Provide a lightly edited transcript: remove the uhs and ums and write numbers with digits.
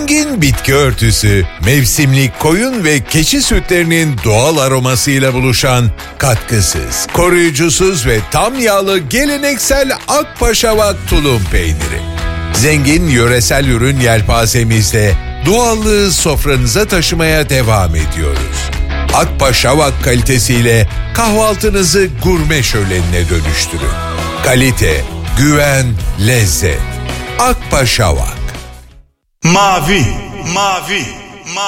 Zengin bitki örtüsü, mevsimlik koyun ve keçi sütlerinin doğal aromasıyla buluşan katkısız, koruyucusuz ve tam yağlı geleneksel Akpaşavak tulum peyniri. Zengin yöresel ürün yelpazemizle doğallığı sofranıza taşımaya devam ediyoruz. Akpaşavak kalitesiyle kahvaltınızı gurme şölenine dönüştürün. Kalite, güven, lezzet. Akpaşavak. Mavi.